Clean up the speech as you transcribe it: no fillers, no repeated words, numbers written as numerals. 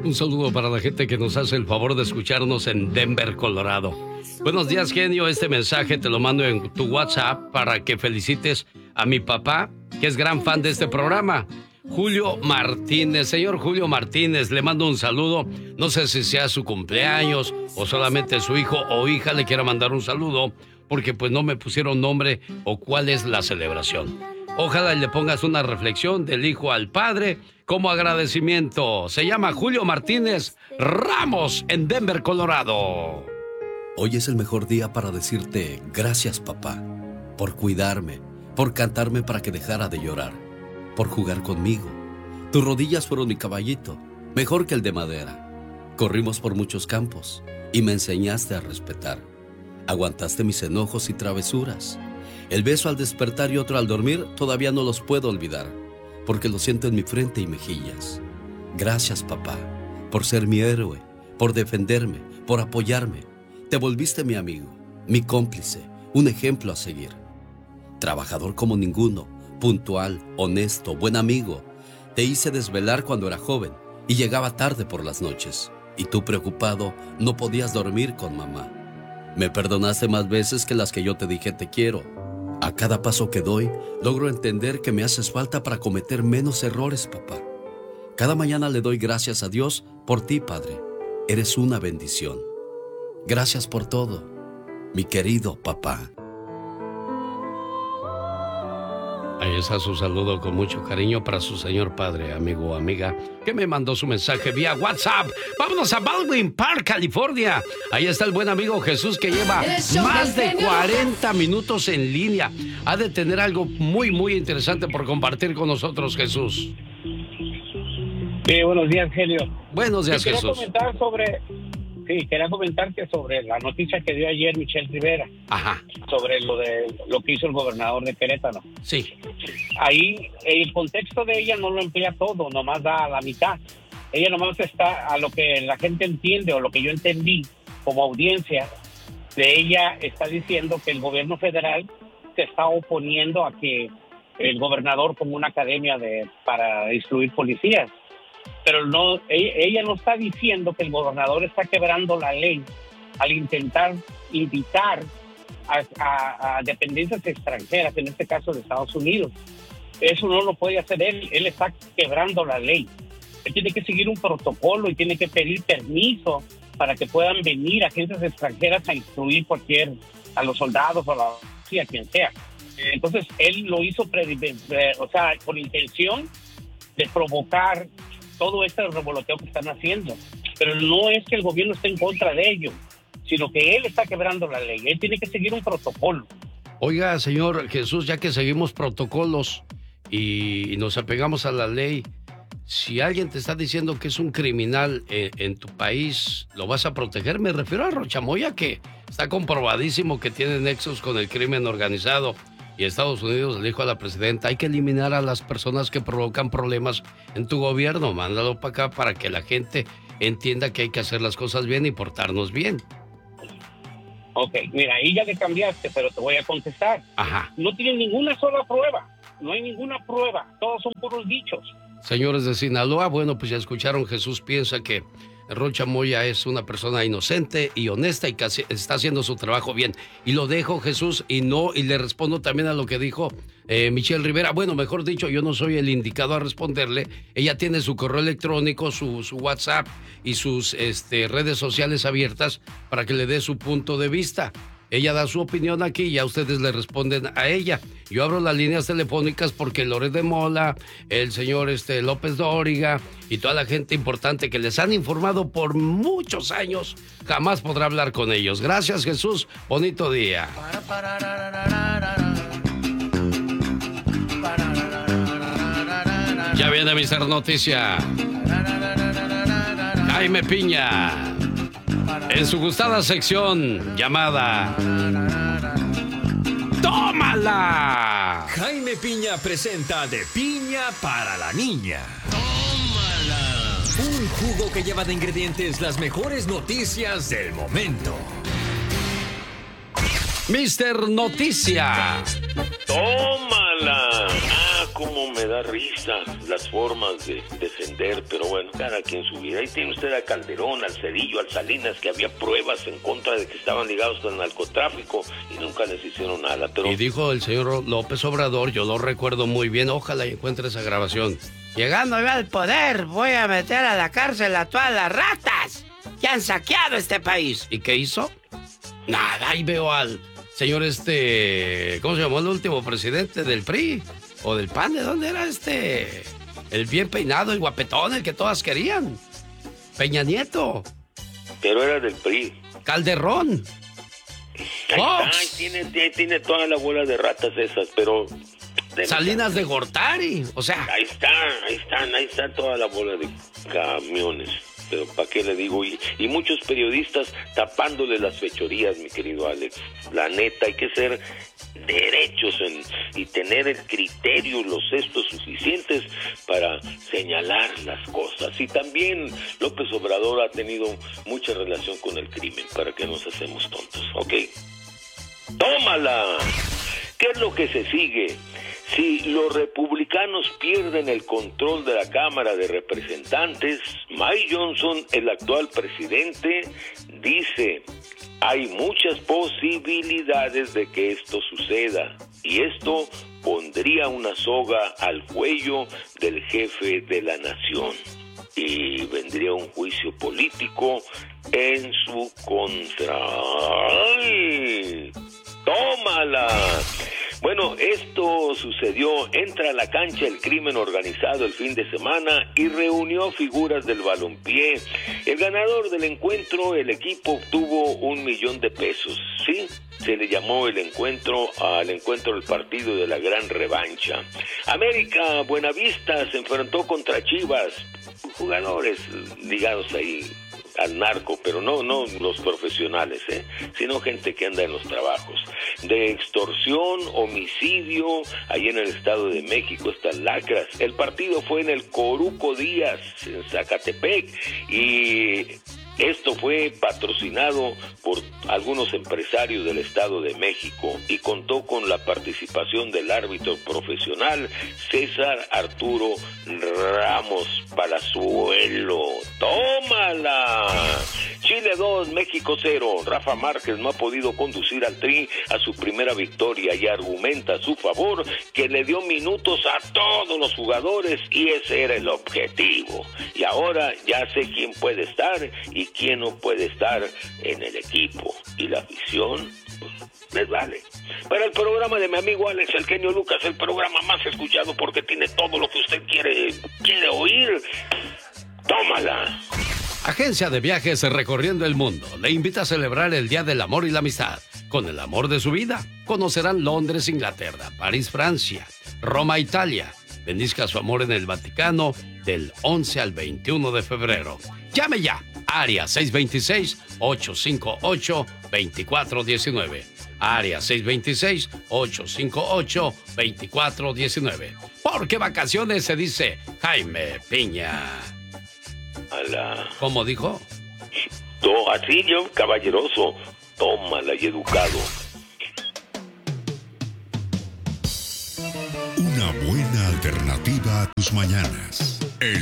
Un saludo para la gente que nos hace el favor de escucharnos en Denver, Colorado. Buenos días, genio. Este mensaje te lo mando en tu WhatsApp para que felicites a mi papá, que es gran fan de este programa, Julio Martínez. Señor Julio Martínez, le mando un saludo. No sé si sea su cumpleaños o solamente su hijo o hija le quiera mandar un saludo, porque pues no me pusieron nombre o cuál es la celebración. Ojalá le pongas una reflexión del hijo al padre como agradecimiento. Se llama Julio Martínez Ramos en Denver, Colorado. Hoy es el mejor día para decirte gracias, papá, por cuidarme, por cantarme para que dejara de llorar, por jugar conmigo. Tus rodillas fueron mi caballito, mejor que el de madera. Corrimos por muchos campos y me enseñaste a respetar. Aguantaste mis enojos y travesuras. El beso al despertar y otro al dormir todavía no los puedo olvidar, porque lo siento en mi frente y mejillas. Gracias, papá, por ser mi héroe, por defenderme, por apoyarme. Te volviste mi amigo, mi cómplice, un ejemplo a seguir. Trabajador como ninguno, puntual, honesto, buen amigo. Te hice desvelar cuando era joven y llegaba tarde por las noches. Y tú, preocupado, no podías dormir con mamá. Me perdonaste más veces que las que yo te dije te quiero. A cada paso que doy, logro entender que me haces falta para cometer menos errores, papá. Cada mañana le doy gracias a Dios por ti, Padre. Eres una bendición. Gracias por todo, mi querido papá. Ahí está su saludo con mucho cariño para su señor padre, amigo o amiga, que me mandó su mensaje vía WhatsApp. Vámonos a Baldwin Park, California. Ahí está el buen amigo Jesús, que lleva más de 40 minutos en línea. Ha de tener algo muy, muy interesante por compartir con nosotros, Jesús. Sí, buenos días, genio. Buenos días, Jesús. Quería comentarte sobre la noticia que dio ayer Michelle Rivera. Ajá. Sobre lo que hizo el gobernador de Querétaro. Sí. Ahí el contexto de ella no lo emplea todo, nomás da a la mitad. Ella nomás está a lo que la gente entiende o lo que yo entendí como audiencia de ella, está diciendo que el gobierno federal se está oponiendo a que el gobernador ponga una academia para instruir policías. Pero no, ella no está diciendo que el gobernador está quebrando la ley al intentar invitar a dependencias extranjeras, en este caso de Estados Unidos. Eso no lo puede hacer él está quebrando la ley. Él tiene que seguir un protocolo y tiene que pedir permiso para que puedan venir agencias extranjeras a instruir a los soldados o a la policía, quien sea. Entonces, él lo hizo con intención de provocar todo este revoloteo que están haciendo. Pero no es que el gobierno esté en contra de ello, sino que él está quebrando la ley. Él tiene que seguir un protocolo. Oiga, señor Jesús, ya que seguimos protocolos y nos apegamos a la ley, si alguien te está diciendo que es un criminal en tu país, ¿lo vas a proteger? Me refiero a Rocha Moya, que está comprobadísimo que tiene nexos con el crimen organizado. Y Estados Unidos le dijo a la presidenta, hay que eliminar a las personas que provocan problemas en tu gobierno. Mándalo para acá para que la gente entienda que hay que hacer las cosas bien y portarnos bien. Ok, mira, ahí ya le cambiaste, pero te voy a contestar. Ajá. No tienen ninguna sola prueba. No hay ninguna prueba. Todos son puros dichos. Señores de Sinaloa, bueno, pues ya escucharon, Jesús piensa que Rocha Moya es una persona inocente y honesta y que está haciendo su trabajo bien. Y lo dejo, Jesús, y le respondo también a lo que dijo Michelle Rivera. Bueno, mejor dicho, yo no soy el indicado a responderle. Ella tiene su correo electrónico, su WhatsApp y sus redes sociales abiertas para que le dé su punto de vista. Ella da su opinión aquí y ya ustedes le responden a ella. Yo abro las líneas telefónicas porque Loret de Mola, el señor López Dóriga y toda la gente importante que les han informado por muchos años, jamás podrá hablar con ellos. Gracias, Jesús. Bonito día. Ya viene Mr. Noticia. Jaime Piña. En su gustada sección llamada ¡Tómala! Jaime Piña presenta De Piña para la Niña. ¡Tómala! Un jugo que lleva de ingredientes las mejores noticias del momento. Mr. Noticia. ¡Tómala! Ah, cómo me da risa las formas de defender, pero bueno, cada quien su vida. Ahí tiene usted a Calderón, al Cedillo, al Salinas, que había pruebas en contra de que estaban ligados al narcotráfico y nunca les hicieron nada. Pero... Y dijo el señor López Obrador, yo lo recuerdo muy bien, ojalá encuentre esa grabación. Llegando yo al poder, voy a meter a la cárcel a todas las ratas que han saqueado este país. ¿Y qué hizo? Nada, ahí veo al señor ¿cómo se llamó el último presidente del PRI? ¿O del PAN? ¿De dónde era el bien peinado, el guapetón, el que todas querían? Peña Nieto. Pero era del PRI. Calderón. Ahí tiene toda la bola de ratas esas, pero... Salinas de Gortari, o sea... Ahí está toda la bola de camiones. Pero ¿para qué le digo? Y muchos periodistas tapándole las fechorías, mi querido Alex. La neta, hay que ser derechos y tener el criterio, los cestos suficientes para señalar las cosas. Y también López Obrador ha tenido mucha relación con el crimen, para que nos hacemos tontos, ¿ok? ¡Tómala! ¿Qué es lo que se sigue? Si los republicanos pierden el control de la Cámara de Representantes, Mike Johnson, el actual presidente, dice: hay muchas posibilidades de que esto suceda, y esto pondría una soga al cuello del jefe de la nación, y vendría un juicio político en su contra. ¡Ay! ¡Tómala! Bueno, esto sucedió, entra a la cancha el crimen organizado el fin de semana y reunió figuras del balompié. El ganador del encuentro, el equipo obtuvo $1,000,000, ¿sí? Se le llamó al encuentro del partido de la gran revancha. América Buenavista se enfrentó contra Chivas, jugadores ligados ahí al narco, pero no los profesionales, sino gente que anda en los trabajos de extorsión, homicidio. Ahí en el Estado de México están lacras. El partido fue en el Coruco Díaz, en Zacatepec, y esto fue patrocinado por algunos empresarios del Estado de México y contó con la participación del árbitro profesional César Arturo Ramos Palazuelo. ¡Tómala! Chile 2, México 0. Rafa Márquez no ha podido conducir al Tri a su primera victoria y argumenta a su favor que le dio minutos a todos los jugadores y ese era el objetivo. Y ahora ya sé quién puede estar y quién no puede estar en el equipo. Y la afición, pues, les vale. Para el programa de mi amigo Alex El Genio Lucas, el programa más escuchado porque tiene todo lo que usted quiere oír. ¡Tómala! Agencia de Viajes Recorriendo el Mundo le invita a celebrar el Día del Amor y la Amistad con el amor de su vida. Conocerán Londres, Inglaterra, París, Francia, Roma, Italia. Bendizca su amor en el Vaticano del 11 al 21 de febrero. Llame ya, área 626-858-2419. Área 626-858-2419. Porque vacaciones se dice Jaime Piña. ¿Cómo dijo? Así yo, caballeroso, tómala y educado. Una buena alternativa a tus mañanas.